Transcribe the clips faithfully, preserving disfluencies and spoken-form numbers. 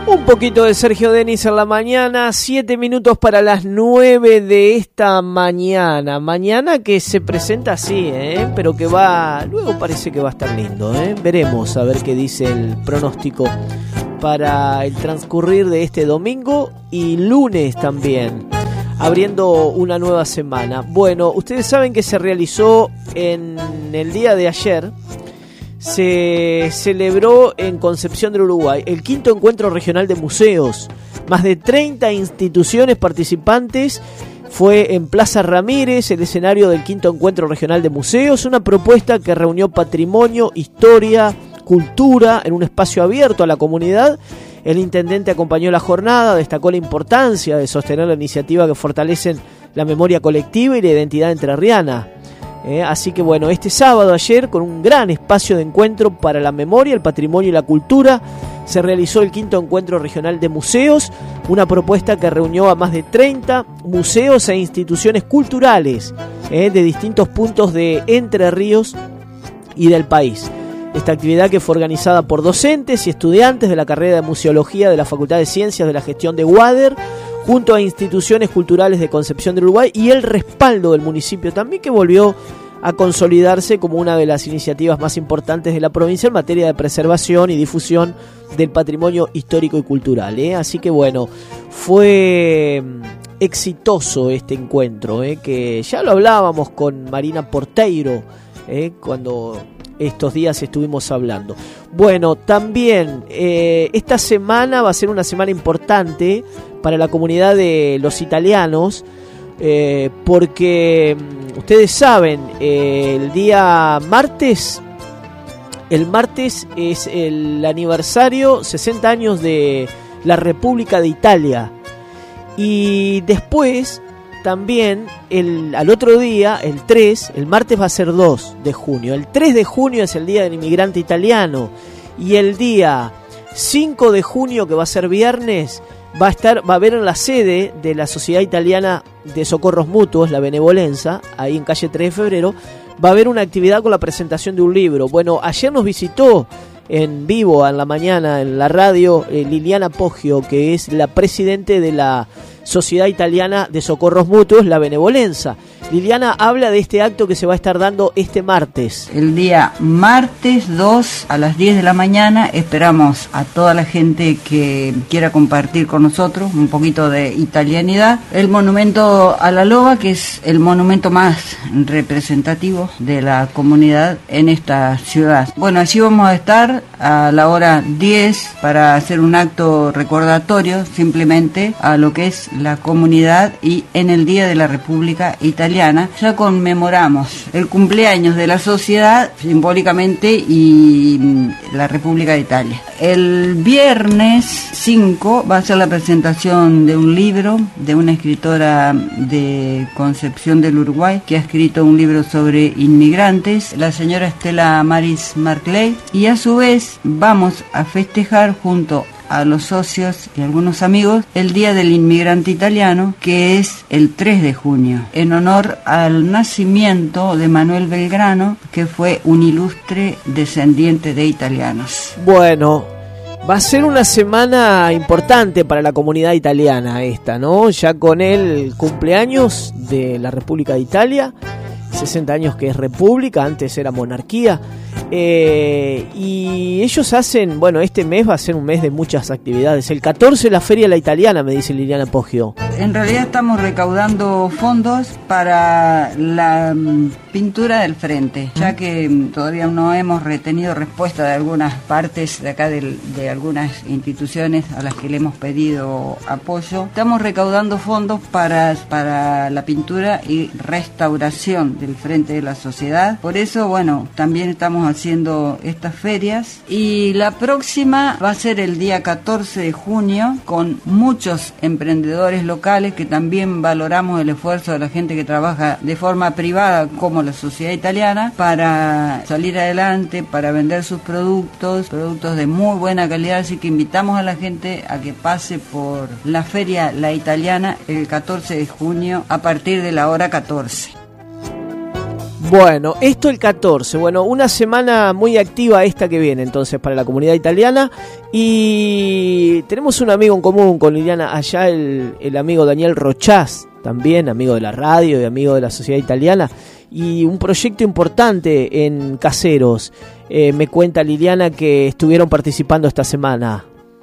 Un poquito de Sergio Denis en la mañana, siete minutos para las nueve de esta mañana. Mañana que se presenta así, ¿eh? Pero que va, luego parece que va a estar lindo, ¿eh? Veremos a ver qué dice el pronóstico para el transcurrir de este domingo y lunes también, abriendo una nueva semana. Bueno, ustedes saben que se realizó en el día de ayer. Se celebró en Concepción del Uruguay el quinto encuentro regional de museos. Más de treinta instituciones participantes. Fue en Plaza Ramírez, el escenario del quinto encuentro regional de museos. Una propuesta que reunió patrimonio, historia, cultura en un espacio abierto a la comunidad. El intendente acompañó la jornada, destacó la importancia de sostener la iniciativa que fortalecen la memoria colectiva y la identidad entrerriana. Eh, así que bueno, este sábado ayer, con un gran espacio de encuentro para la memoria, el patrimonio y la cultura, se realizó el quinto encuentro regional de museos, una propuesta que reunió a más de treinta museos e instituciones culturales eh, de distintos puntos de Entre Ríos y del país. Esta actividad, que fue organizada por docentes y estudiantes de la carrera de Museología de la Facultad de Ciencias de la Gestión de UADER, junto a instituciones culturales de Concepción del Uruguay y el respaldo del municipio también, que volvió a consolidarse como una de las iniciativas más importantes de la provincia en materia de preservación y difusión del patrimonio histórico y cultural, ¿eh? Así que bueno, fue exitoso este encuentro, ¿eh? Que ya lo hablábamos con Marina Porteiro, ¿eh? Cuando estos días estuvimos hablando. Bueno, también eh, esta semana va a ser una semana importante para la comunidad de los italianos, eh, porque ustedes saben, eh, el día martes, el martes es el aniversario, sesenta años de la República de Italia, y después también el, al otro día, el tres, el martes va a ser dos de junio, el tres de junio es el Día del Inmigrante Italiano, y el día cinco de junio, que va a ser viernes, va a estar, va a haber en la sede de la Sociedad Italiana de Socorros Mutuos, la Benevolenza, ahí en calle tres de febrero, va a haber una actividad con la presentación de un libro. Bueno, ayer nos visitó en vivo, en la mañana, en la radio, eh, Liliana Poggio, que es la presidente de la Sociedad Italiana de Socorros Mutuos, la Benevolenza. Liliana habla de este acto que se va a estar dando este martes. El día martes dos a las diez de la mañana esperamos a toda la gente que quiera compartir con nosotros un poquito de italianidad. El monumento a la loba, que es el monumento más representativo de la comunidad en esta ciudad. Bueno, allí vamos a estar a la hora diez para hacer un acto recordatorio simplemente a lo que es la comunidad, y en el Día de la República Italiana ya conmemoramos el cumpleaños de la sociedad simbólicamente y la República de Italia. El viernes cinco va a ser la presentación de un libro de una escritora de Concepción del Uruguay que ha escrito un libro sobre inmigrantes, la señora Estela Maris Marclay, y a su vez vamos a festejar junto a los socios y algunos amigos el Día del Inmigrante Italiano, que es el tres de junio, en honor al nacimiento de Manuel Belgrano, que fue un ilustre descendiente de italianos. Bueno, va a ser una semana importante para la comunidad italiana esta, ¿no? Ya con el cumpleaños de la República de Italia, sesenta años que es república, antes era monarquía. Eh, y ellos hacen, bueno, este mes va a ser un mes de muchas actividades. El catorce la Feria La Italiana, me dice Liliana Poggio. En realidad estamos recaudando fondos para la um, pintura del frente, ya que um, todavía no hemos retenido respuesta de algunas partes de acá de, de algunas instituciones a las que le hemos pedido apoyo. Estamos recaudando fondos para, para la pintura y restauración del frente de la sociedad. Por eso, bueno, también estamos haciendo estas ferias, y la próxima va a ser el día catorce de junio con muchos emprendedores locales que también valoramos el esfuerzo de la gente que trabaja de forma privada como la sociedad italiana para salir adelante, para vender sus productos, productos de muy buena calidad, así que invitamos a la gente a que pase por la Feria La Italiana el catorce de junio a partir de la hora catorce. Bueno, esto el catorce. Bueno, una semana muy activa esta que viene entonces para la comunidad italiana. Y tenemos un amigo en común con Liliana, allá el, el amigo Daniel Rochás, también amigo de la radio y amigo de la sociedad italiana. Y un proyecto importante en Caseros. Eh, me cuenta Liliana que estuvieron participando esta semana.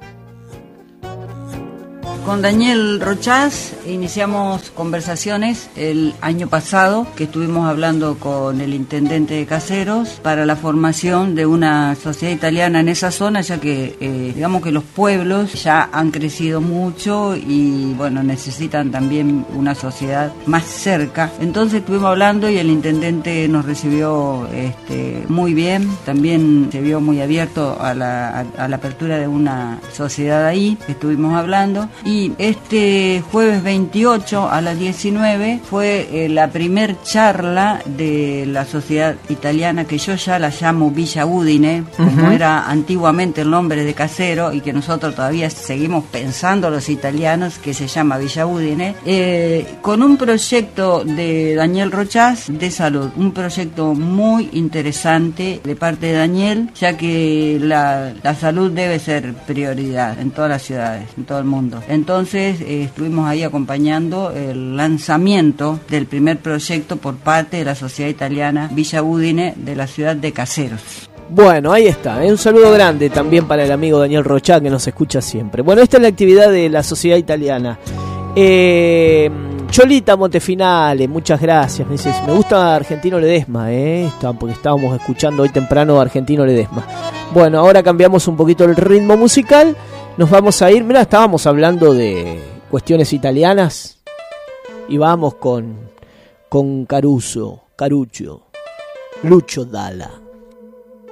Con Daniel Rochás iniciamos conversaciones el año pasado, que estuvimos hablando con el intendente de Caseros para la formación de una sociedad italiana en esa zona, ya que eh, digamos que los pueblos ya han crecido mucho y bueno, necesitan también una sociedad más cerca. Entonces estuvimos hablando y el intendente nos recibió este, muy bien, también se vio muy abierto a la, a, a la apertura de una sociedad ahí, estuvimos hablando. Y Y este jueves veintiocho a las diecinueve fue eh, la primer charla de la sociedad italiana, que yo ya la llamo Villa Udine, uh-huh. como era antiguamente el nombre de Casero y que nosotros todavía seguimos pensando los italianos, que se llama Villa Udine, eh, con un proyecto de Daniel Rochás de salud, un proyecto muy interesante de parte de Daniel, ya que la, la salud debe ser prioridad en todas las ciudades, en todo el mundo. Entonces eh, estuvimos ahí acompañando el lanzamiento del primer proyecto por parte de la sociedad italiana Villa Udine de la ciudad de Caseros. Bueno, ahí está, ¿eh? Un saludo grande también para el amigo Daniel Rochá, que nos escucha siempre. Bueno, esta es la actividad de la sociedad italiana. Eh, Cholita Montefinale, muchas gracias. Me dice, me gusta Argentino Ledesma, ¿eh? Está, porque estábamos escuchando hoy temprano Argentino Ledesma. Bueno, ahora cambiamos un poquito el ritmo musical. Nos vamos a ir, mirá, estábamos hablando de cuestiones italianas y vamos con, con Caruso, Caruccio, Lucio Dalla.